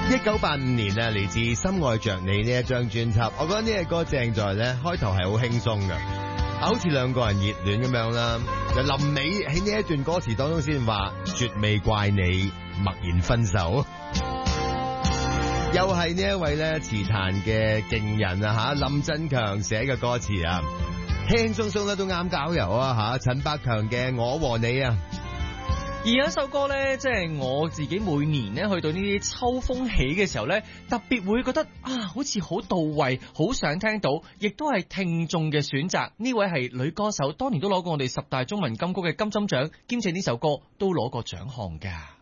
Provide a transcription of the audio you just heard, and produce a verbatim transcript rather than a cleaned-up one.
一九八五年啊，嚟自《深愛着你》呢一張專輯，我覺得呢隻歌正在咧開頭係好輕鬆噶，好似兩個人熱戀咁樣啦。就臨尾喺呢一段歌詞當中先話絕未怪你默然分手，又係呢一位咧詞壇嘅勁人啊吓，林振強寫嘅歌詞啊，輕輕鬆鬆咧都啱搞油啊吓，陳百強嘅我和你啊。 而有一首歌呢，即係我自己每年呢去到呢啲秋風起嘅時候呢，特別會覺得啊，好似好到位，好想聽到，亦都係聽眾嘅選擇。呢位係女歌手，當年都攞過我哋十大中文金曲嘅金針獎，兼且呢首歌都攞過獎項㗎。